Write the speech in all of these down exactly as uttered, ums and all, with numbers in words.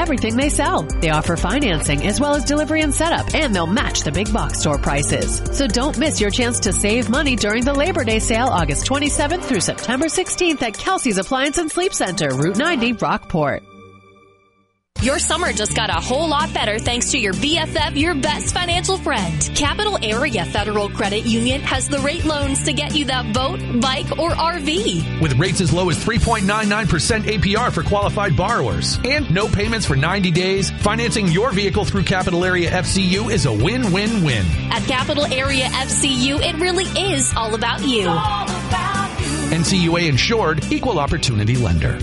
everything they sell. They offer financing as well as delivery and setup, and they'll match the big box store prices. So don't miss your chance to save money during the Labor Day sale August twenty-seventh through September sixteenth at Kelsey's Appliance and Sleep Center, Route ninety, Rockport. Your summer just got a whole lot better thanks to your B F F, your best financial friend. Capital Area Federal Credit Union has the rate loans to get you that boat, bike, or R V. With rates as low as three point nine nine percent A P R for qualified borrowers. And no payments for ninety days, financing your vehicle through Capital Area F C U is a win-win-win. At Capital Area F C U, it really is all about you. All about you. N C U A insured, equal opportunity lender.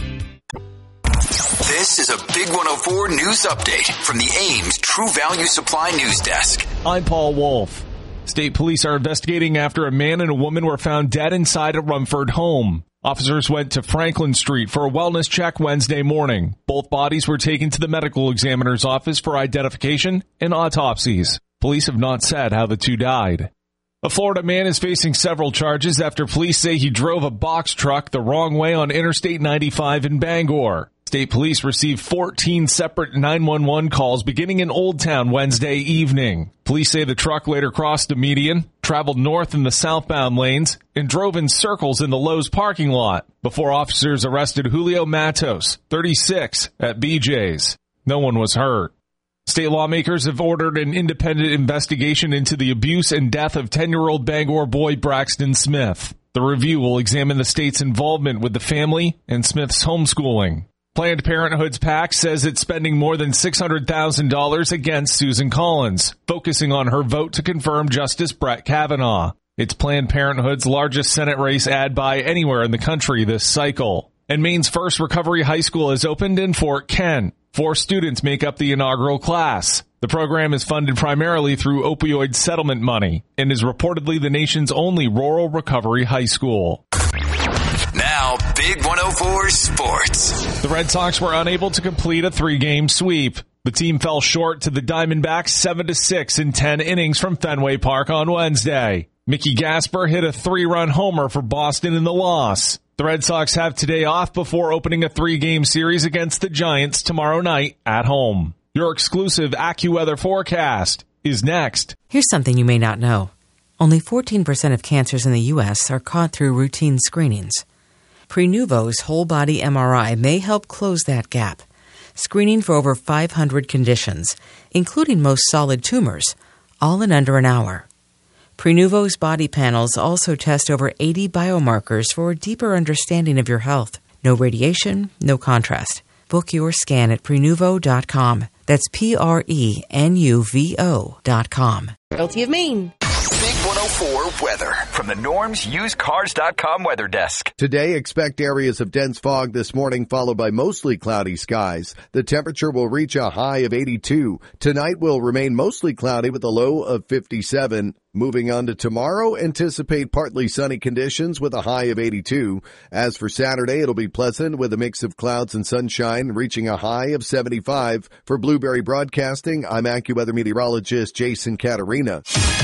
This is a Big one oh four News Update from the Ames True Value Supply News Desk. I'm Paul Wolf. State police are investigating after a man and a woman were found dead inside a Rumford home. Officers went to Franklin Street for a wellness check Wednesday morning. Both bodies were taken to the medical examiner's office for identification and autopsies. Police have not said how the two died. A Florida man is facing several charges after police say he drove a box truck the wrong way on Interstate ninety-five in Bangor. State police received fourteen separate nine one one calls beginning in Old Town Wednesday evening. Police say the truck later crossed the median, traveled north in the southbound lanes, and drove in circles in the Lowe's parking lot before officers arrested Julio Matos, thirty-six, at B J's. No one was hurt. State lawmakers have ordered an independent investigation into the abuse and death of ten-year-old Bangor boy Braxton Smith. The review will examine the state's involvement with the family and Smith's homeschooling. Planned Parenthood's PAC says it's spending more than six hundred thousand dollars against Susan Collins, focusing on her vote to confirm Justice Brett Kavanaugh. It's Planned Parenthood's largest Senate race ad buy anywhere in the country this cycle. And Maine's first recovery high school has opened in Fort Kent. Four students make up the inaugural class. The program is funded primarily through opioid settlement money and is reportedly the nation's only rural recovery high school. Now, Big one oh four Sports. The Red Sox were unable to complete a three-game sweep. The team fell short to the Diamondbacks seven to six in ten innings from Fenway Park on Wednesday. Mickey Gasper hit a three-run homer for Boston in the loss. The Red Sox have today off before opening a three-game series against the Giants tomorrow night at home. Your exclusive AccuWeather forecast is next. Here's something you may not know. Only fourteen percent of cancers in the U S are caught through routine screenings. Prenuvo's whole-body M R I may help close that gap, screening for over five hundred conditions, including most solid tumors, all in under an hour. Prenuvo's body panels also test over eighty biomarkers for a deeper understanding of your health. No radiation, no contrast. Book your scan at Prenuvo dot com. That's P R E N U V O dot com. Guilty of Maine. Big one oh four weather from the Norms Used Cars dot com weather desk. Today, expect areas of dense fog this morning, followed by mostly cloudy skies. The temperature will reach a high of eighty-two. Tonight will remain mostly cloudy with a low of fifty-seven. Moving on to tomorrow, anticipate partly sunny conditions with a high of eighty-two. As for Saturday, it'll be pleasant with a mix of clouds and sunshine, reaching a high of seventy-five. For Blueberry Broadcasting, I'm AccuWeather meteorologist Jason Caterina.